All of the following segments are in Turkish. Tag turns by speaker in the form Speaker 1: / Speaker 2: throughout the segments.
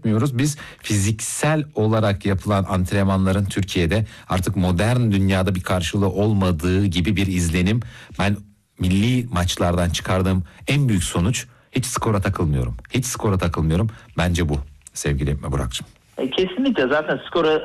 Speaker 1: etmiyoruz. Biz fiziksel olarak yapılan antrenmanların Türkiye'de artık modern dünyada bir karşılığı olmadığı gibi bir izlenim. Ben milli maçlardan çıkardığım en büyük sonuç, hiç skora takılmıyorum. Hiç skora takılmıyorum. Bence bu sevgili Burak'cığım.
Speaker 2: Kesinlikle, zaten skora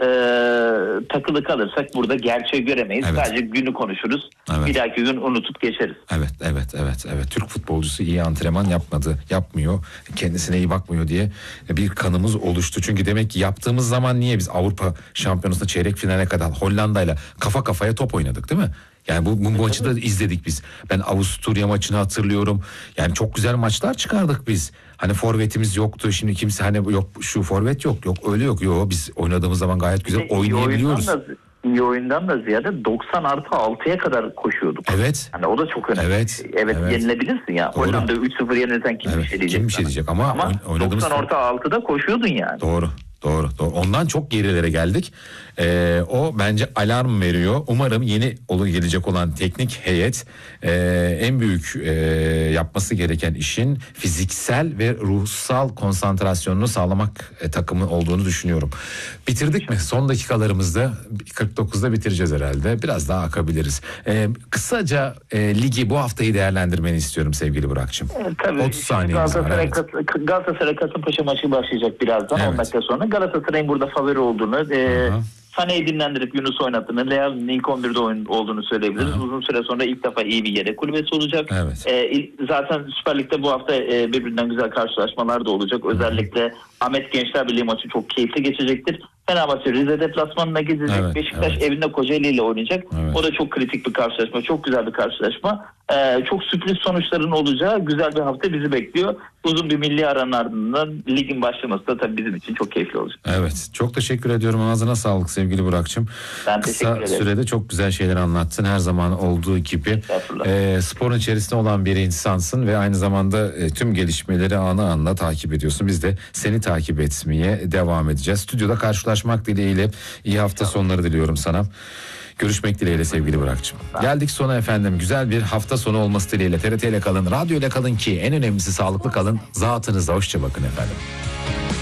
Speaker 2: takılı kalırsak burada gerçeği göremeyiz.
Speaker 1: Evet.
Speaker 2: Sadece günü konuşuruz.
Speaker 1: Evet.
Speaker 2: Bir dahaki gün unutup geçeriz.
Speaker 1: Evet. Türk futbolcusu iyi antrenman yapmıyor. Kendisine iyi bakmıyor diye bir kanımız oluştu. Çünkü demek ki yaptığımız zaman niye biz Avrupa Şampiyonası'nda çeyrek finale kadar Hollanda'yla kafa kafaya top oynadık, değil mi? Yani bu maçı da izledik biz. Ben Avusturya maçını hatırlıyorum. Yani çok güzel maçlar çıkardık biz. Hani forvetimiz yoktu. Şimdi kimse hani yok şu forvet yok öyle yok. Yok, biz oynadığımız zaman gayet güzel oynayabiliyoruz.
Speaker 2: İyi oyundan da ziyade 90+6'ya kadar koşuyorduk.
Speaker 1: Evet.
Speaker 2: Hani o da çok önemli. Evet. Yenilebilirsin ya.
Speaker 1: Doğru.
Speaker 2: Hollanda 3-0 yenilirsen kim bir şey diyecek?
Speaker 1: Kim bir şey diyecek ama
Speaker 2: 90+6'da koşuyordun yani.
Speaker 1: Doğru. Ondan çok gerilere geldik. O bence alarm veriyor. Umarım yeni gelecek olan teknik heyet en büyük yapması gereken işin fiziksel ve ruhsal konsantrasyonunu sağlamak takımı olduğunu düşünüyorum. Bitirdik mi? Son dakikalarımızda 49'da bitireceğiz herhalde. Biraz daha akabiliriz. Kısaca ligi bu haftayı değerlendirmeni istiyorum sevgili Burak'cığım.
Speaker 2: Tabii.
Speaker 1: 30 saniyemiz var.
Speaker 2: Galatasaray Kasımpaşa maçı başlayacak birazdan.
Speaker 1: Evet.
Speaker 2: 10 dakika sonra. Galatasaray'ın burada favori olduğunu, Sané'yi dinlendirip Yunus oynattığını, Leal'ın ilk 11'de olduğunu söyleyebiliriz. Uzun süre sonra ilk defa iyi bir yere kulübesi olacak.
Speaker 1: Evet.
Speaker 2: Zaten Süper Lig'de bu hafta birbirinden güzel karşılaşmalar da olacak. Özellikle Ahmet Gençler Birliği maçı çok keyifli geçecektir. Fenerbahçe Rize deplasmanına gidecek.
Speaker 1: Evet,
Speaker 2: Beşiktaş evinde Kocaeli ile oynayacak.
Speaker 1: Evet.
Speaker 2: O da çok kritik bir karşılaşma. Çok güzel bir karşılaşma. Çok sürpriz sonuçların olacağı güzel bir hafta bizi bekliyor. Uzun bir milli aranın ardından ligin başlaması da tabii bizim için çok keyifli olacak.
Speaker 1: Evet. Çok teşekkür ediyorum. Ağzına sağlık sevgili Burak'cığım.
Speaker 2: Ben teşekkür ederim.
Speaker 1: Kısa sürede çok güzel şeyler anlattın. Her zaman olduğu gibi. Sporun içerisinde olan bir insansın ve aynı zamanda tüm gelişmeleri anı takip ediyorsun. Biz de seni takip etmeye devam edeceğiz. Stüdyoda karşılaşmak dileğiyle iyi hafta sonları diliyorum sana. Görüşmek dileğiyle sevgili Burak'cığım. Geldik sona efendim. Güzel bir hafta sonu olması dileğiyle. TRT ile kalın, radyo ile kalın ki en önemlisi sağlıklı kalın. Zatınızda hoşça bakın efendim.